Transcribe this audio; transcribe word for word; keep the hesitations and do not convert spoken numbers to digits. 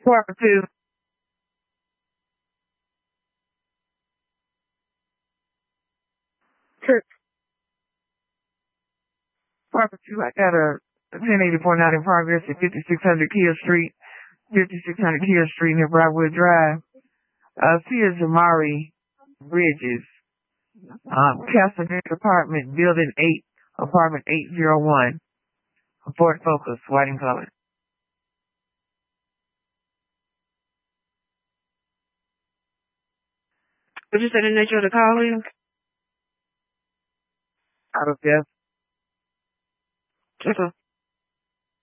Apartment two. Church. Apartment two. I got a ten eighty-four Notting Progress at fifty-six hundred Kia Street, fifty-six hundred Kia Street near Broadwood Drive. Uh, Tia Zamari Bridges. Um, Castle Neck Apartment, Building eight, Apartment eight oh one. Ford Focus, white and colored. Would you say the nature of the call is? Out of death. Just a